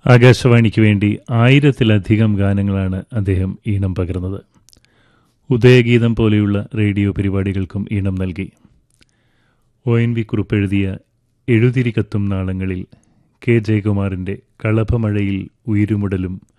ആകാശവാണിക്ക് വേണ്ടി 1000-ലധികം ഗാനങ്ങളാണ് അദ്ദേഹം ഈണം പകർന്നത്. ഉദയഗീതം പോലെയുള്ള റേഡിയോ പരിപാടികൾക്കും ഈണം നൽകി. ONV കുറുപ്പെഴുതിയ എഴുതിരി കത്തും നാളങ്ങളിൽ, കെ ജയകുമാറിൻ്റെ കളഭമഴയിൽ ഉയിരുമുടലും